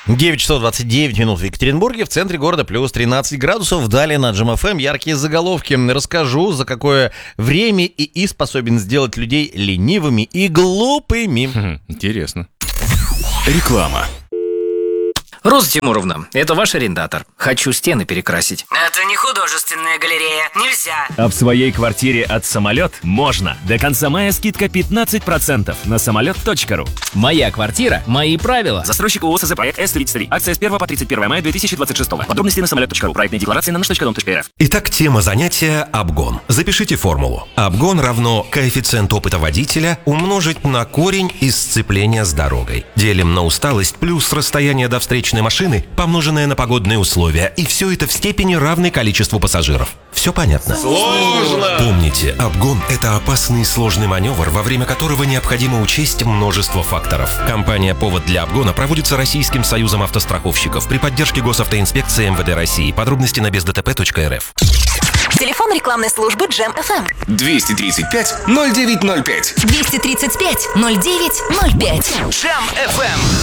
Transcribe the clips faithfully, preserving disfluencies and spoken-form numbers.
девять часов двадцать девять минут в Екатеринбурге, в центре города плюс тринадцать градусов. Далее на Джем эф эм яркие заголовки. Расскажу, за какое время ИИ способен сделать людей ленивыми и глупыми. Интересно. Реклама. Роза Тимуровна, это ваш арендатор. Хочу стены перекрасить. Это не художественная галерея, нельзя. А в своей квартире от «Самолет» можно. До конца мая скидка пятнадцать процентов на самолет точка ру. Моя квартира, мои правила. Застройщик ООО СЗП С тридцать три. Акция с первого по тридцать первое мая две тысячи двадцать шестого. Подробности на самолет точка ру. Проектные декларации на наш точка дом точка эр эф. Итак, тема занятия – обгон. Запишите формулу. Обгон равно коэффициент опыта водителя умножить на корень из сцепления с дорогой. Делим на усталость плюс расстояние до встречной машины, помноженное на погодные условия. И все это в степени равной количеству пассажиров. Все понятно? Сложно! Помните, обгон – это опасный и сложный маневр, во время которого необходимо учесть множество факторов. Компания «Повод для обгона» проводится Российским союзом автостраховщиков при поддержке Госавтоинспекции эм вэ дэ России. Подробности на без дэ тэ пэ точка эр эф. Телефон рекламной службы Джем эф эм. двести тридцать пять ноль девять ноль пять. двести тридцать пять ноль девять ноль пять. Джем эф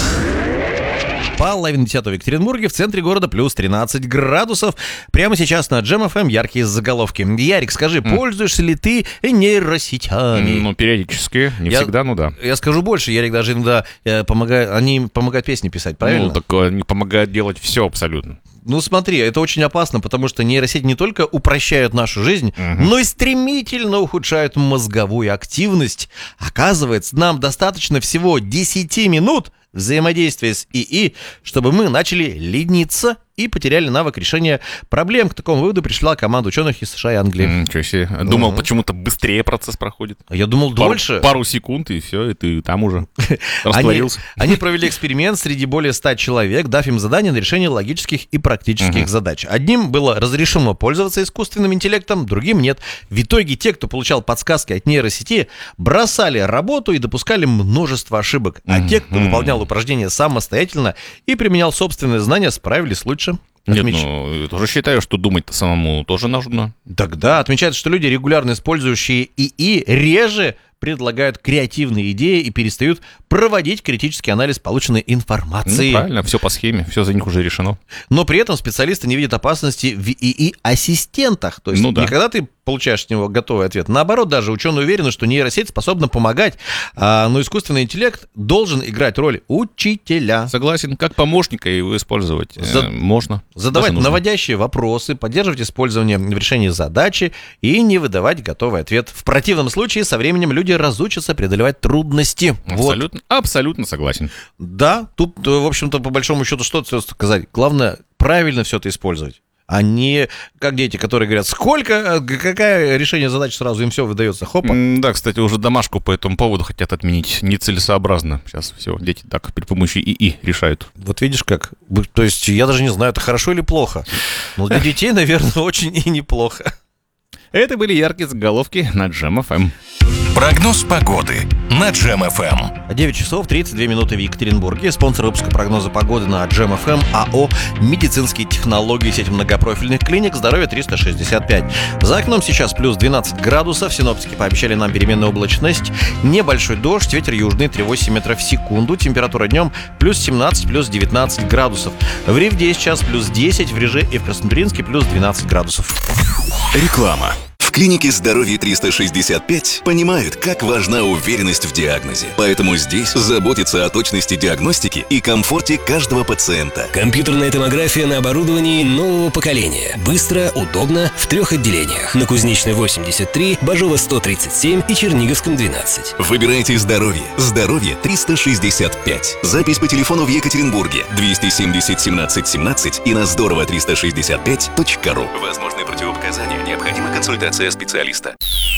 эм. Половина десятого в Екатеринбурге, в центре города плюс тринадцать градусов. Прямо сейчас на Джем эф эм яркие заголовки. Ярик, скажи, mm. пользуешься ли ты нейросетями? Ну, периодически, не я, всегда, ну да. Я скажу больше, Ярик даже иногда помогает, они помогают песни писать, правильно? Ну, так они помогают делать все абсолютно. Ну смотри, это очень опасно, потому что нейросети не только упрощают нашу жизнь, угу. но и стремительно ухудшают мозговую активность. Оказывается, нам достаточно всего десять минут взаимодействия с ИИ, чтобы мы начали лениться и потеряли навык решения проблем. К такому выводу пришла команда ученых из США и Англии. Ничего себе. Думал, угу. почему-то быстрее процесс проходит. Я думал, пару, дольше. Пару секунд, и все, и ты там уже растворился. Они, они провели эксперимент среди более ста человек, дав им задание на решение логических и практических угу. задач. Одним было разрешено пользоваться искусственным интеллектом, другим нет. В итоге те, кто получал подсказки от нейросети, бросали работу и допускали множество ошибок. А угу. те, кто выполнял упражнения самостоятельно и применял собственные знания, справились лучше. Нет, ну, я тоже считаю, что думать-то самому тоже нужно. Тогда отмечается, что люди, регулярно использующие ИИ, реже предлагают креативные идеи и перестают проводить критический анализ полученной информации. Ну, правильно, все по схеме, все за них уже решено. Но при этом специалисты не видят опасности в ИИ-ассистентах. То есть ну, да. не когда ты получаешь от него готовый ответ. Наоборот, даже ученые уверены, что нейросеть способна помогать, а, но искусственный интеллект должен играть роль учителя. Согласен, как помощника его использовать За... э, можно. Задавать наводящие вопросы, поддерживать использование в решении задачи и не выдавать готовый ответ. В противном случае со временем люди разучатся преодолевать трудности. Абсолютно, вот. абсолютно согласен. Да, тут, в общем-то, по большому счету, что сказать. Главное, правильно все это использовать. А не как дети, которые говорят, сколько, какое решение задач сразу им все выдается, хопа. Да, кстати, уже домашку по этому поводу хотят отменить. Нецелесообразно. Сейчас все, дети так при помощи ИИ решают. Вот видишь как. То есть я даже не знаю, это хорошо или плохо. Но для детей, наверное, очень и неплохо. Это были яркие заголовки на Джем эф эм. Прогноз погоды на Джем эф эм. девять часов тридцать две минуты в Екатеринбурге. Спонсор выпуска прогноза погоды на Джем эф эм АО «Медицинские технологии», сеть многопрофильных клиник «Здоровье триста шестьдесят пять». За окном сейчас плюс двенадцать градусов. Синоптики пообещали нам переменную облачность, небольшой дождь, ветер южный три целых восемь десятых метров в секунду. Температура днем плюс семнадцать, плюс девятнадцать градусов. В Ревде сейчас плюс десять, в Реже и в Краснодаринске плюс двенадцать градусов. Реклама. В клинике «Здоровье триста шестьдесят пять» понимают, как важна уверенность в диагнозе. Поэтому здесь заботятся о точности диагностики и комфорте каждого пациента. Компьютерная томография на оборудовании нового поколения. Быстро, удобно, в трех отделениях. На Кузнечной восемьдесят три, Бажова сто тридцать семь и Черниговском двенадцать. Выбирайте «Здоровье». «Здоровье триста шестьдесят пять». Запись по телефону в Екатеринбурге двести семьдесят семнадцать семнадцать и на здорово триста шестьдесят пять точка ру. Возможны противопоказания. Необходима консультация специалиста.